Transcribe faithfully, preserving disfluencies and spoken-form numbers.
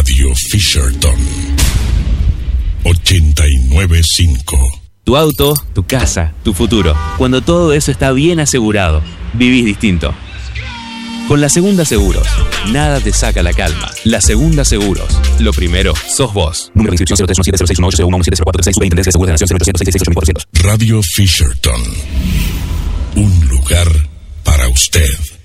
Radio Fisherton ochenta y nueve punto cinco. Tu auto, tu casa, tu futuro. Cuando todo eso está bien asegurado, vivís distinto. Con La Segunda Seguros, nada te saca la calma. La Segunda Seguros, lo primero sos vos. Número de inscripción cero tres uno siete cero seis uno ocho cero uno siete cero cuatro tres seis. Superintendencia de Seguros de Nación cero ochocientos seis seis ocho mil cuatrocientos. Radio Fisherton, un lugar para usted.